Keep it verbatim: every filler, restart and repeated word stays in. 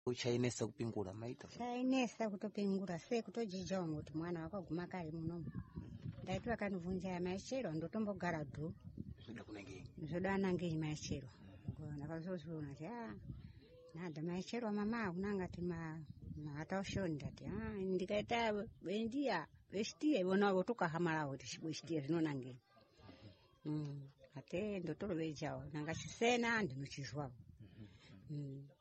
Uchainesa kupingula maita. Chainesa kutopingula se kutojija ngoti mwana wakaguma kali muno. Ndaitwa kanivunja maishero ndotombo garadu. Zvoda kunenge. Zvoda nange maishero. Ngona kazozuna ya. Nada maishero mama unangati ma mataoshonda ti ah ndikaita bendia vestie bona votoka hamala kuti vestie zvinonange. Mm ate ndotoro vejao nanga chisena ndinochizwa. Mm